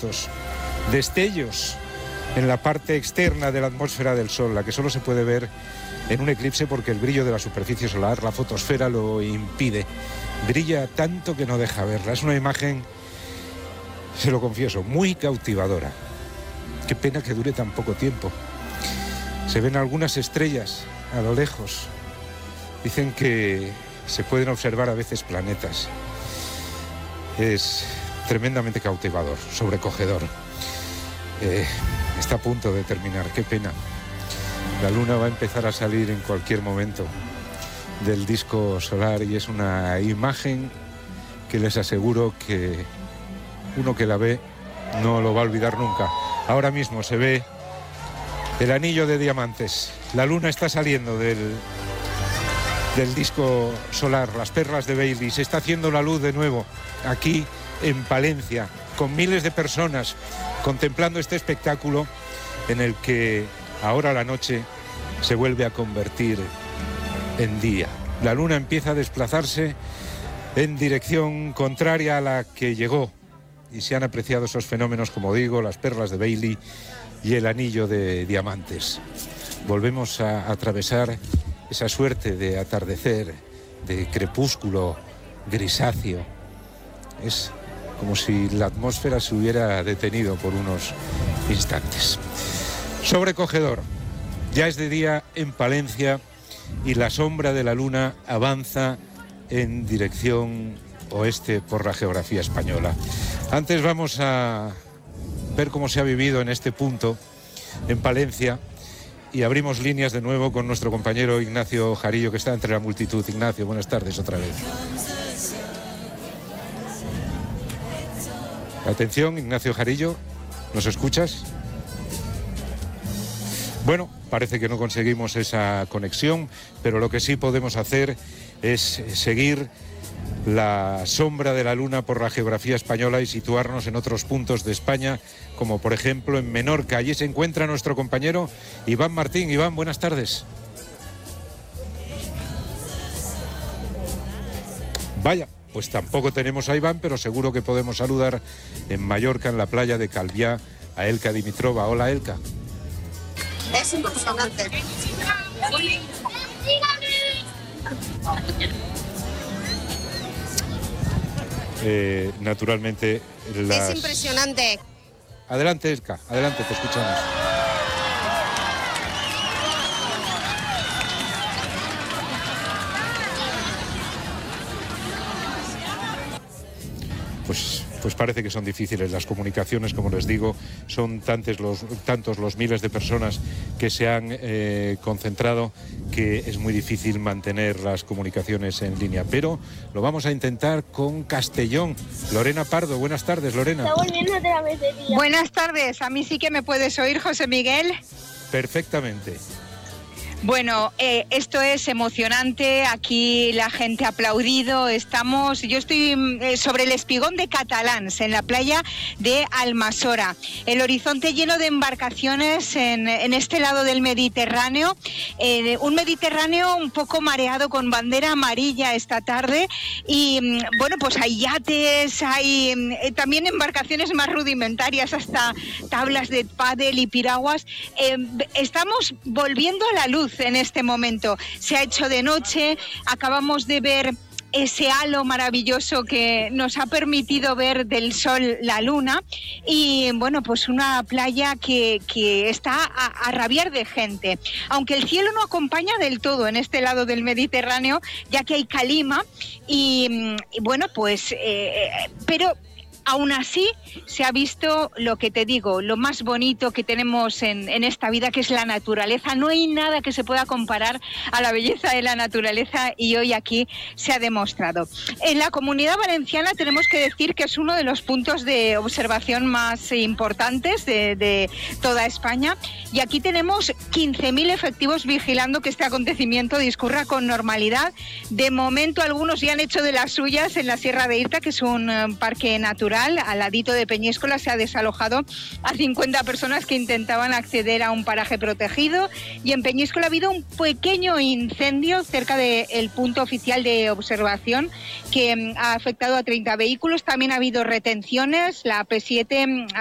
estos destellos en la parte externa de la atmósfera del Sol, la que solo se puede ver en un eclipse porque el brillo de la superficie solar, la fotosfera, lo impide. Brilla tanto que no deja verla. Es una imagen, se lo confieso, muy cautivadora. Qué pena que dure tan poco tiempo. Se ven algunas estrellas a lo lejos. Dicen que se pueden observar a veces planetas. Es tremendamente cautivador, sobrecogedor. Está a punto de terminar, qué pena. La luna va a empezar a salir en cualquier momento del disco solar y es una imagen que les aseguro que uno que la ve no lo va a olvidar nunca. Ahora mismo se ve el anillo de diamantes. La luna está saliendo del disco solar, las perlas de Bailey. Se está haciendo la luz de nuevo aquí en Palencia, con miles de personas contemplando este espectáculo en el que ahora la noche se vuelve a convertir en día. La luna empieza a desplazarse en dirección contraria a la que llegó y se han apreciado esos fenómenos, como digo, las perlas de Bailey y el anillo de diamantes. Volvemos a atravesar esa suerte de atardecer, de crepúsculo grisáceo. Es como si la atmósfera se hubiera detenido por unos instantes. Sobrecogedor. Ya es de día en Palencia y la sombra de la luna avanza en dirección oeste por la geografía española. Antes vamos a ver cómo se ha vivido en este punto, en Palencia, y abrimos líneas de nuevo con nuestro compañero Ignacio Jarillo, que está entre la multitud. Ignacio, buenas tardes otra vez. Atención, Ignacio Jarillo, ¿nos escuchas? Bueno, parece que no conseguimos esa conexión, pero lo que sí podemos hacer es seguir la sombra de la luna por la geografía española y situarnos en otros puntos de España, como por ejemplo en Menorca. Allí se encuentra nuestro compañero Iván Martín. Iván, buenas tardes. Vaya, pues tampoco tenemos a Iván, pero seguro que podemos saludar en Mallorca, en la playa de Calviá, a Elka Dimitrova. Hola, Elka. Es impresionante. Naturalmente Es impresionante. Adelante, Elka, adelante, te escuchamos. Pues parece que son difíciles las comunicaciones, como les digo, son tantos los miles de personas que se han concentrado que es muy difícil mantener las comunicaciones en línea, pero lo vamos a intentar con Castellón. Lorena Pardo, buenas tardes, Lorena. Está volviendo otra vez de día. Buenas tardes, a mí sí que me puedes oír, José Miguel. Perfectamente. Bueno, esto es emocionante, aquí la gente ha aplaudido, yo estoy sobre el espigón de Catalans, en la playa de Almassora. El horizonte lleno de embarcaciones en este lado del Mediterráneo, un Mediterráneo un poco mareado con bandera amarilla esta tarde y bueno, pues hay yates, hay también embarcaciones más rudimentarias, hasta tablas de pádel y piraguas. Estamos volviendo a la luz en este momento. Se ha hecho de noche, acabamos de ver ese halo maravilloso que nos ha permitido ver del sol la luna y bueno, pues una playa que está a rabiar de gente, aunque el cielo no acompaña del todo en este lado del Mediterráneo, ya que hay calima y bueno, pues pero aún así se ha visto lo que te digo, lo más bonito que tenemos en esta vida, que es la naturaleza. No hay nada que se pueda comparar a la belleza de la naturaleza y hoy aquí se ha demostrado. En la Comunidad Valenciana tenemos que decir que es uno de los puntos de observación más importantes de toda España y aquí tenemos 15.000 efectivos vigilando que este acontecimiento discurra con normalidad. De momento algunos ya han hecho de las suyas en la Sierra de Irta, que es un parque natural. Al ladito de Peñíscola se ha desalojado a 50 personas que intentaban acceder a un paraje protegido y en Peñíscola ha habido un pequeño incendio cerca del punto oficial de observación que ha afectado a 30 vehículos. También ha habido retenciones, la P7